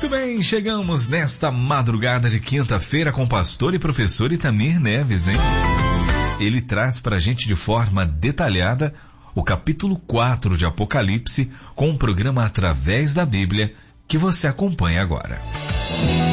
bem, chegamos nesta madrugada de quinta-feira com o pastor e professor Itamir Neves, hein? Ele traz pra gente de forma detalhada o capítulo 4 de Apocalipse com o programa Através da Bíblia que você acompanha agora.